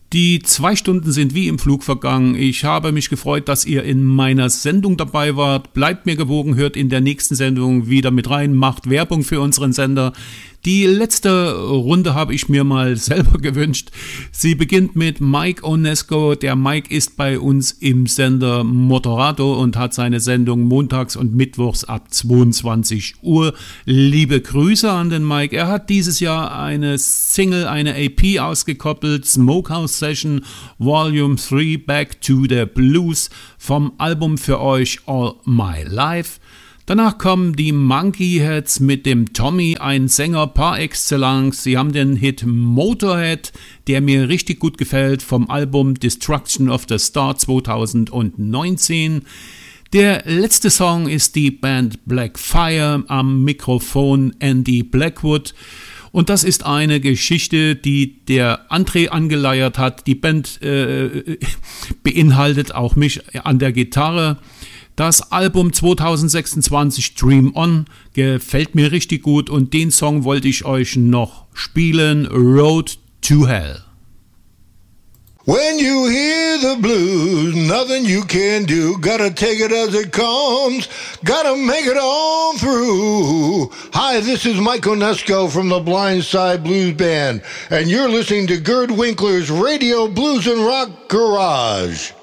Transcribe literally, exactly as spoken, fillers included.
Die zwei Stunden sind wie im Flug vergangen. Ich habe mich gefreut, dass ihr in meiner Sendung dabei wart. Bleibt mir gewogen, hört in der nächsten Sendung wieder mit rein, macht Werbung für unseren Sender. Die letzte Runde habe ich mir mal selber gewünscht. Sie beginnt mit Mike Onesco. Der Mike ist bei uns im Sender Motorrado und hat seine Sendung montags und mittwochs ab zweiundzwanzig Uhr. Liebe Grüße an den Mike. Er hat dieses Jahr eine Single, eine A P ausgekoppelt, Smokehouse Session Volume drei, Back to the Blues, vom Album für euch All My Life. Danach kommen die Monkey Heads mit dem Tommy, ein Sänger par excellence. Sie haben den Hit Motorhead, der mir richtig gut gefällt, vom Album Destruction of the Star zweitausendneunzehn. Der letzte Song ist die Band Black Fire, am Mikrofon Andy Blackwood. Und das ist eine Geschichte, die der André angeleiert hat. Die Band äh, beinhaltet auch mich an der Gitarre. Das Album zweitausendsechsundzwanzig Dream On gefällt mir richtig gut und den Song wollte ich euch noch spielen, Road to Hell. When you hear the blues, nothing you can do. Gotta take it as it comes. Gotta make it on through. Hi, this is Mike Onesco from the Blindside Blues Band, and you're listening to Gerd Winkler's Radio Blues and Rock Garage.